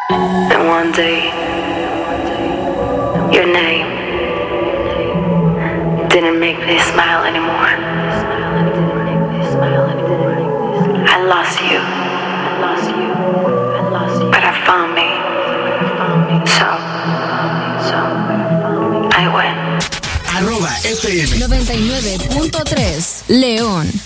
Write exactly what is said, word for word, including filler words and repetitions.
And one day, your name didn't make me smile anymore. I lost you. I lost you. I lost you. But I found me. So, so, I win. Arroba F M noventa y nueve punto tres León.